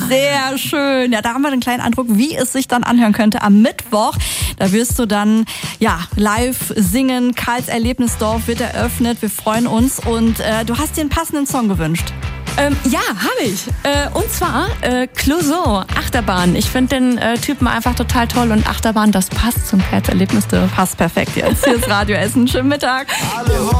Sehr schön. Ja, da haben wir einen kleinen Eindruck, wie es sich dann anhören könnte am Mittwoch. Da wirst du dann live singen. Karls Erlebnisdorf wird eröffnet. Wir freuen uns. Und du hast dir einen passenden Song gewünscht. Ja, habe ich. Und zwar Clouseau, Achterbahn. Ich finde den Typen einfach total toll und Achterbahn, das passt zum Karls Erlebnisdorf. Passt perfekt jetzt. Hier ist Radio Essen. Schönen Mittag.